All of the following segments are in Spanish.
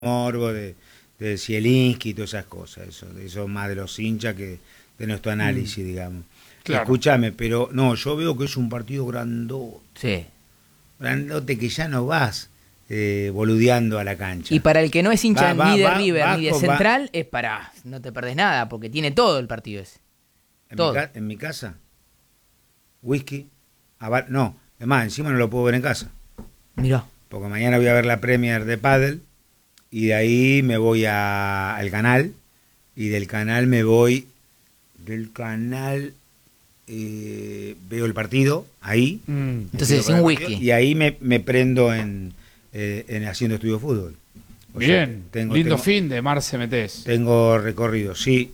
morbo de Zielinski y todas esas cosas, eso más de los hinchas que de nuestro análisis, digamos. Claro. Escúchame, pero no, yo veo que es un partido grandote. Sí. Grandote que ya no vas boludeando a la cancha. Y para el que no es hincha ni de River ni de Central, es para, no te perdés nada, porque tiene todo el partido ese. Todo. En mi casa, whisky, no, es más, encima no lo puedo ver en casa. Mirá. Porque mañana voy a ver la Premier de pádel y de ahí me voy al canal y del canal me voy, veo el partido ahí. Entonces sin whisky. Y ahí me prendo en haciendo estudio de fútbol. Bien, lindo fin de Marce metés. Tengo recorrido, sí,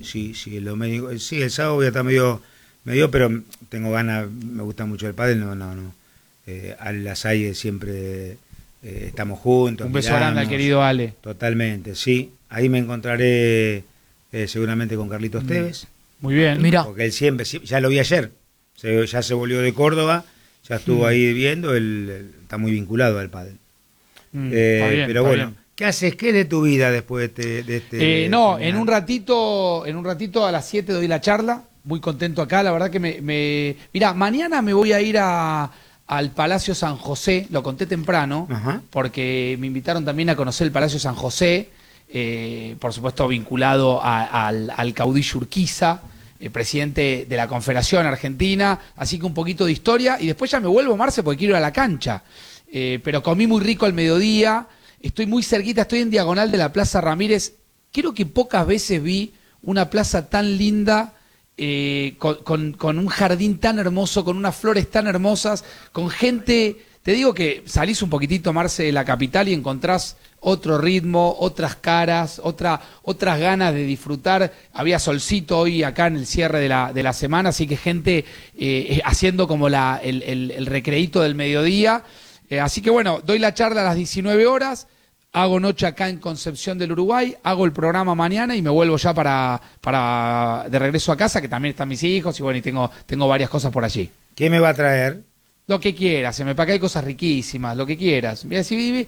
el sábado voy a estar medio, pero tengo ganas, me gusta mucho el pádel, no. Al Lasalle siempre estamos juntos. Un beso grande al querido Ale. Totalmente, sí. Ahí me encontraré seguramente con Carlitos Tevez. Muy bien. Mira. Porque él siempre, ya lo vi ayer, ya se volvió de Córdoba, ya estuvo ahí viendo, él está muy vinculado al pádel. Pero bueno, bien. ¿Qué haces? ¿Qué es de tu vida después de este en un ratito a las 7 doy la charla, muy contento acá, la verdad que mirá, mañana me voy a ir al Palacio San José, lo conté temprano, porque me invitaron también a conocer el Palacio San José, por supuesto vinculado al caudillo Urquiza, presidente de la Confederación Argentina, así que un poquito de historia, y después ya me vuelvo, Marce, porque quiero ir a la cancha. Pero comí muy rico al mediodía, estoy muy cerquita, estoy en diagonal de la Plaza Ramírez. Creo que pocas veces vi una plaza tan linda, con un jardín tan hermoso, con unas flores tan hermosas, con gente. Te digo que salís un poquitito, Marce, de la capital y encontrás otro ritmo, otras caras, otras ganas de disfrutar. Había solcito hoy acá en el cierre de la semana, así que gente haciendo como el recreíto del mediodía. Así que bueno, doy la charla a las 19 horas, hago noche acá en Concepción del Uruguay, hago el programa mañana y me vuelvo ya de regreso a casa, que también están mis hijos y bueno, y tengo varias cosas por allí. ¿Qué me va a traer? Lo que quieras, para acá hay cosas riquísimas, lo que quieras. Mira, si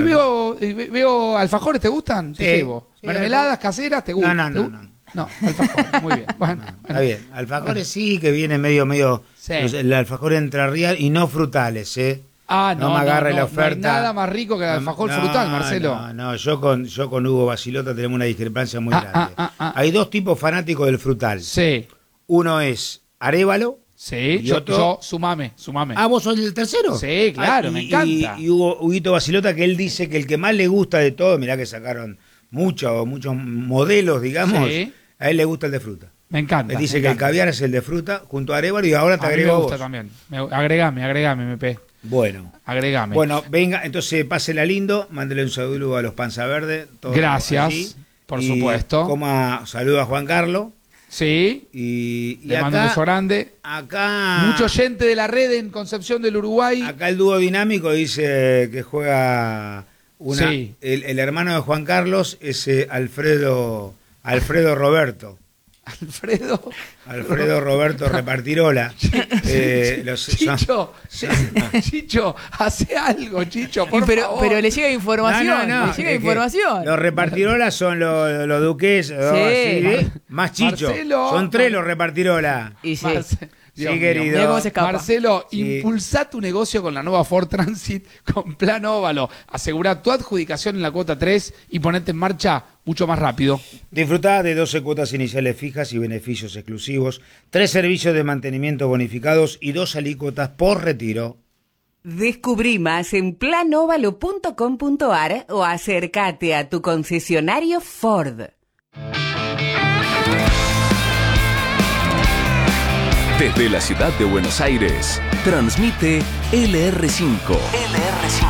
veo alfajores, ¿te gustan? Te llevo. Sí, mermeladas caseras, ¿te gustan? No, alfajores, muy bien. Bueno, está bien, alfajores sí, que viene medio sí. El alfajor entrerrial y no frutales, no me agarre la oferta. No hay nada más rico que el alfajor frutal, Marcelo. No, yo con Hugo Basilota tenemos una discrepancia muy grande. Hay dos tipos fanáticos del frutal. Sí. Uno es arévalo. Sí, yo sumame. Ah, ¿vos sos el tercero? Sí, claro, me encanta. Y Huguito Basilota, que él dice que el que más le gusta de todo, mirá que sacaron muchos modelos, digamos, sí. A él le gusta el de fruta. Me encanta. Él dice que el caviar es el de fruta junto a arévalo y ahora te agrego vos. Me gusta también. Agregame, MP. Bueno. Agregame. Bueno, venga, entonces pásela lindo, mándele un saludo a los Panza Verde. Gracias, por supuesto. Saludo a Juan Carlos. Sí, y le mando un beso grande. Acá mucho oyente de la red en Concepción del Uruguay. Acá el dúo dinámico dice que juega sí. el hermano de Juan Carlos es Alfredo Roberto. Alfredo Roberto Repartirola. Chicho, hace algo, Chicho, por favor. Pero le llega información. Le llega información. Los Repartirolas son los duques, así, más Chicho. Marcelo, son 3 los Repartirola. Y sí. Sí, querido. Marcelo, impulsá tu negocio con la nueva Ford Transit con plan óvalo. Asegurá tu adjudicación en la cuota 3 y ponete en marcha mucho más rápido. Disfrutá de 12 cuotas iniciales fijas y beneficios exclusivos, 3 servicios de mantenimiento bonificados y 2 alícuotas por retiro. Descubrí más en planovalo.com.ar o acércate a tu concesionario Ford. Desde la ciudad de Buenos Aires, transmite LR5.